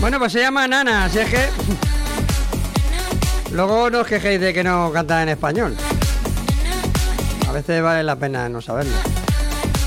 Bueno, pues se llama Nana, así es que... Luego no os quejéis de que no cantan en español. A veces vale la pena no saberlo.